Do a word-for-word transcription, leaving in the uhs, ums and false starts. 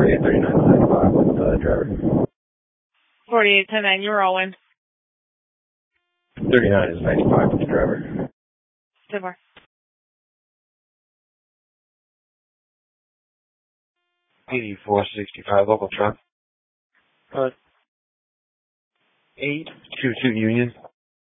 forty-eight thirty-nine ninety-five with the driver. forty-eight ten nine, you're rolling. thirty-nine is ninety-five with the driver. ten more. eighty-four sixty-five, local truck. Uh, eight two two Union.